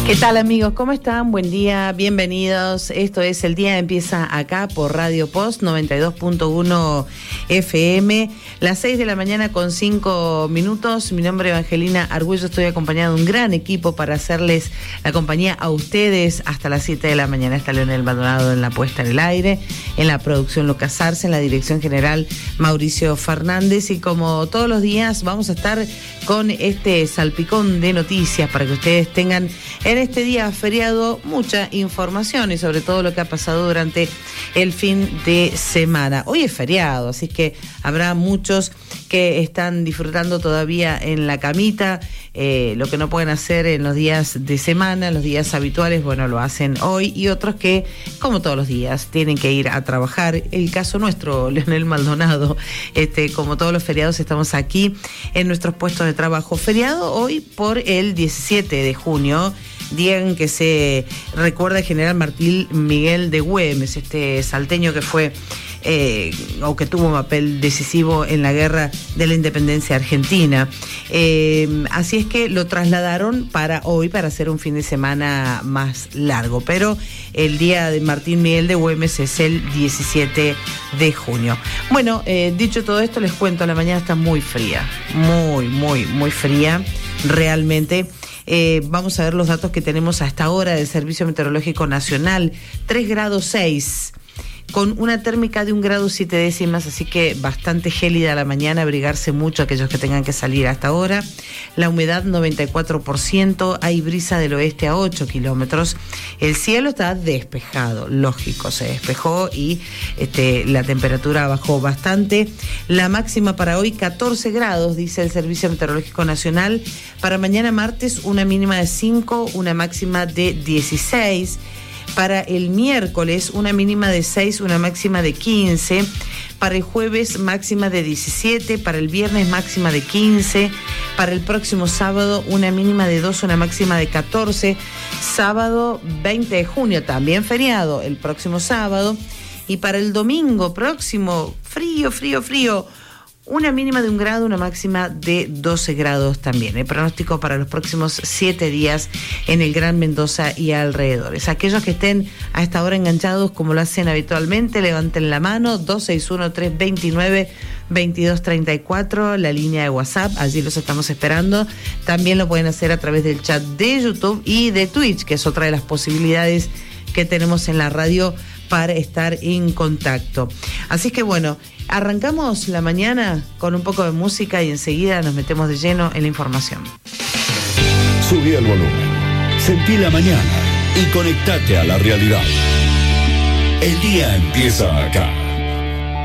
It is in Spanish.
¿Qué tal, amigos? ¿Cómo están? Buen día, bienvenidos. Esto es El Día Empieza Acá por Radio Post 92.1 FM, las 6 de la mañana con 5 minutos. Mi nombre es Evangelina Argüello, estoy acompañada de un gran equipo para hacerles la compañía a ustedes hasta las 7 de la mañana. Está Leonel Maldonado en la puesta en el aire, en la producción Lucas Arce, en la dirección general Mauricio Fernández, y como todos los días vamos a estar con este salpicón de noticias para que ustedes tengan en este día feriado mucha información y sobre todo lo que ha pasado durante el fin de semana. Hoy es feriado, así que habrá muchos que están disfrutando todavía en la camita, lo que no pueden hacer en los días de semana, los días habituales, bueno, lo hacen hoy, y otros que, como todos los días, tienen que ir a trabajar. El caso nuestro, Leonel Maldonado, como todos los feriados, estamos aquí en nuestros puestos de trabajo. Feriado hoy por el 17 de junio, día en que se recuerda el general Martín Miguel de Güemes, este salteño que fue o que tuvo un papel decisivo en la guerra de la independencia argentina. Así es que lo trasladaron para hoy, para hacer un fin de semana más largo, pero el día de Martín Miguel de Güemes es el 17 de junio. Bueno, dicho todo esto, les cuento, la mañana está muy fría, muy fría, realmente. Vamos a ver los datos que tenemos hasta ahora del Servicio Meteorológico Nacional. 3 grados 6, con una térmica de 1 grado 7 décimas, así que bastante gélida la mañana, abrigarse mucho aquellos que tengan que salir hasta ahora. La humedad 94%, hay brisa del oeste a 8 kilómetros. El cielo está despejado, lógico, se despejó y la temperatura bajó bastante. La máxima para hoy 14 grados, dice el Servicio Meteorológico Nacional. Para mañana martes una mínima de 5, una máxima de 16. Para el miércoles una mínima de 6, una máxima de 15. Para el jueves máxima de 17. Para el viernes máxima de 15. Para el próximo sábado una mínima de 2, una máxima de 14. Sábado 20 de junio, también feriado, el próximo sábado. Y para el domingo próximo, frío. Una mínima de 1 grado, una máxima de 12 grados también. El pronóstico para los próximos 7 días en el Gran Mendoza y alrededores. Aquellos que estén a esta hora enganchados, como lo hacen habitualmente, levanten la mano. 261-329-2234, la línea de WhatsApp, allí los estamos esperando. También lo pueden hacer a través del chat de YouTube y de Twitch, que es otra de las posibilidades que tenemos en la radio para estar en contacto. Así que bueno, arrancamos la mañana con un poco de música y enseguida nos metemos de lleno en la información. Subí el volumen, sentí la mañana y conectate a la realidad. El día empieza acá.